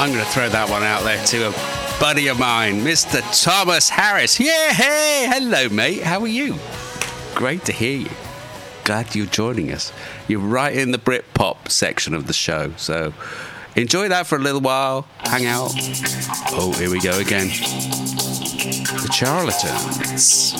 I'm going to throw that one out there to a buddy of mine, Mr. Thomas Harris. Yeah, hey, hello, mate. How are you? Great to hear you. Glad you're joining us. You're right in the Britpop section of the show, so enjoy that for a little while. Hang out. Oh, here we go again. The Charlatans.